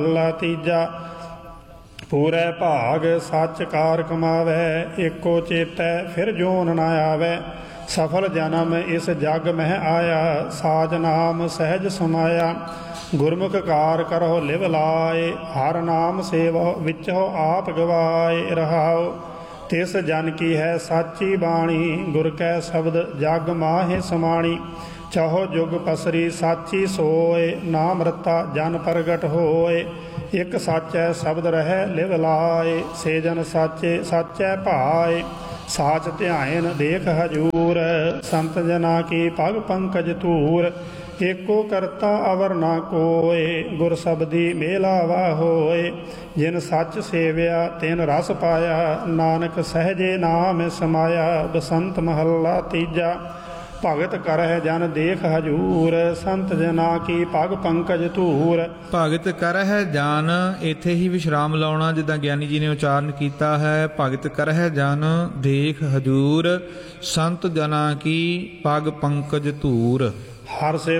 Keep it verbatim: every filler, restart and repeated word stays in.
ਮਹੱਲਾ ਤੀਜਾ। ਪੂਰੇ ਭਾਗ ਸੱਚ ਕਾਰ ਕਮਾਵੈ, ਏਕੋ ਚੇਤੈ ਫਿਰ ਜੋਨ ਨਾ ਆਵੈ। ਸਫਲ ਜਨਮ ਇਸ ਜਗ ਮਹਿ ਆਇਆ, ਸਾਜ ਨਾਮ ਸਹਿਜ ਸਮਾਇਆ। ਗੁਰਮੁਖ ਕਾਰ ਕਰਹੁ ਲਿਵ ਲਾਏ, ਹਰ ਨਾਮ ਸੇਵਹੁ ਵਿਚਹੁ ਆਪ ਗਵਾਏ। ਰਹਾਉ ਤਿਸ ਜਨ ਕੀ ਹੈ ਸਾਚੀ ਬਾਣੀ, ਗੁਰ ਕੈ ਸ਼ਬਦ ਜਗ ਮਾਹੇ ਸਮਾਣੀ। ਚਾਹੋ ਜੁਗ ਪਸਰੀ ਸਾਚੀ ਸੋਏ, ਨਾਮ ਰਤਾ ਜਨ ਪ੍ਰਗਟ ਹੋਏ। ਇੱਕ ਸਾਚੈ ਸ਼ਬਦ ਰਹਿ ਲਿਵ ਲਾਏ, ਸੇ ਜਨ ਸਾਚੇ ਸਾਚੈ ਭਾਏ। ਸਾਚ ਧਿਆਇਨ ਦੇਖ ਹਜੂਰ, ਸੰਤ ਜਨਾ ਕੀ ਪਗ ਪੰਕਜ ਧੂਰ। ਏਕੋ ਕਰਤਾ ਅਵਰ ਨਾ ਕੋਏ, ਗੁਰ ਸਬਦੀ ਮੇਲਾਵਾ ਹੋਏ। ਜਿਨ ਸੱਚ ਸੇਵਿਆ ਤਿਨ ਰਸ ਪਾਇਆ, ਨਾਨਕ ਸਹਿਜੇ ਨਾਮ ਸਮਾਇਆ। ਬਸੰਤ ਮਹੱਲਾ ਤੀਜਾ। ਭਗਤ ਕਰਹਿ ਜਨ ਦੇਖ ਹਜੂਰ, ਸੰਤ ਜਨਾ ਕੀ ਪਗ ਪੰਕਜ ਧੂਰ। ਭਗਤ ਕਰਹਿ ਜਨ, ਇੱਥੇ ਹੀ ਵਿਸ਼ਰਾਮ ਲਾਉਣਾ ਜਿੱਦਾਂ ਗਿਆਨੀ ਜੀ ਨੇ ਉਚਾਰਨ ਕੀਤਾ ਹੈ। ਭਗਤ ਕਰਹਿ ਜਨ ਦੇਖ ਹਜੂਰ, ਸੰਤ ਜਨਾ ਕੀ ਪਗ ਪੰਕਜ ਧੂਰ। ਹਰ ਸੇ